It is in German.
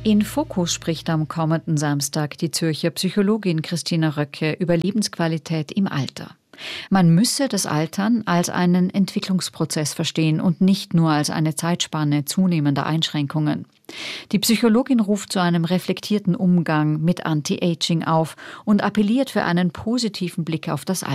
In Fokus spricht am kommenden Samstag die Zürcher Psychologin Christina Röcke über Lebensqualität im Alter. Man müsse das Altern als einen Entwicklungsprozess verstehen und nicht nur als eine Zeitspanne zunehmender Einschränkungen. Die Psychologin ruft zu einem reflektierten Umgang mit Anti-Aging auf und appelliert für einen positiven Blick auf das Alter.